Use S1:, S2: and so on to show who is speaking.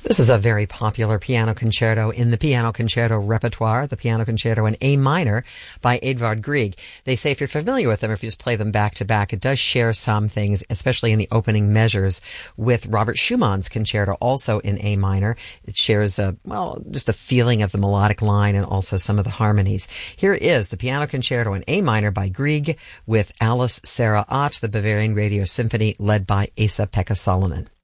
S1: This is a very popular piano concerto in the piano concerto repertoire, the piano concerto in A minor by Edvard Grieg. They say if you're familiar with them, if you just play them back to back, it does share some things, especially in the opening measures, with Robert Schumann's concerto, also in A minor. It shares, just a feeling of the melodic line and also some of the harmonies. Here is the piano concerto in A minor by Grieg with Alice Sarah Ott, the Bavarian Radio Symphony, led by Esa-Pekka Salonen.